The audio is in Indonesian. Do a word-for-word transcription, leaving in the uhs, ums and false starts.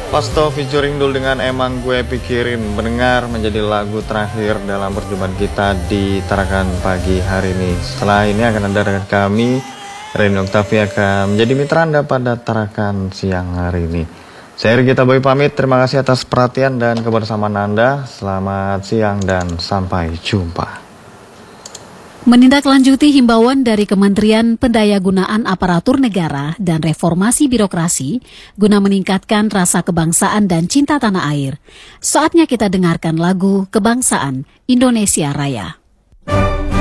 Pasto featuring Dul dengan Emang Gue Pikirin mendengar menjadi lagu terakhir dalam perjumpaan kita di Tarakan pagi hari ini. Setelah ini akan ada dengan kami, Reni Octavia akan menjadi mitra Anda pada Tarakan siang hari ini. Saya Gita Boy pamit, terima kasih atas perhatian dan kebersamaan Anda. Selamat siang dan sampai jumpa. Menindaklanjuti himbauan dari Kementerian Pendayagunaan Aparatur Negara dan Reformasi Birokrasi guna meningkatkan rasa kebangsaan dan cinta tanah air, saatnya kita dengarkan lagu Kebangsaan Indonesia Raya.